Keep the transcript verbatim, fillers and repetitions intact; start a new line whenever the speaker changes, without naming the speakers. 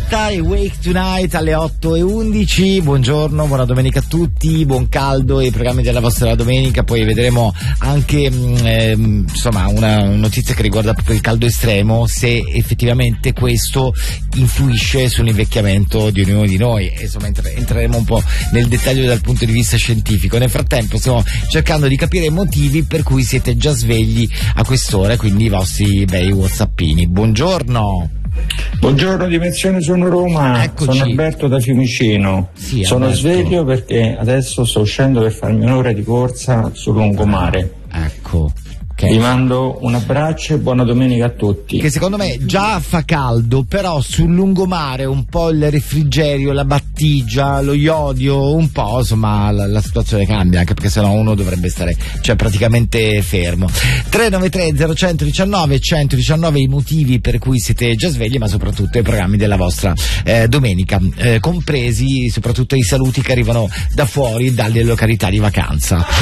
Guetta e Wake Tonight alle otto e undici. Buongiorno, buona domenica a tutti, buon caldo ai programmi della vostra domenica. Poi vedremo anche eh, insomma una notizia che riguarda proprio il caldo estremo, se effettivamente questo influisce sull'invecchiamento di ognuno di noi. E, insomma entre- entreremo un po' nel dettaglio dal punto di vista scientifico. Nel frattempo stiamo cercando di capire i motivi per cui siete già svegli a quest'ora, quindi i vostri bei whatsappini. Buongiorno.
Buongiorno, Dimensione Sono Roma.
Eccoci.
Sono Alberto da Fiumicino.
Sì,
sono
Alberto.
sveglio perché adesso sto uscendo per farmi un'ora di corsa sul lungomare.
Ecco.
Vi mando un abbraccio e buona domenica a tutti.
Che secondo me già fa caldo, però sul lungomare un po' il refrigerio, la battigia, lo iodio, un po', insomma la, la situazione cambia, anche perché sennò uno dovrebbe stare, cioè, praticamente fermo. tre nove tre zero uno uno uno uno uno nove i motivi per cui siete già svegli, ma soprattutto i programmi della vostra eh, domenica, eh, compresi soprattutto i saluti che arrivano da fuori, dalle località di vacanza.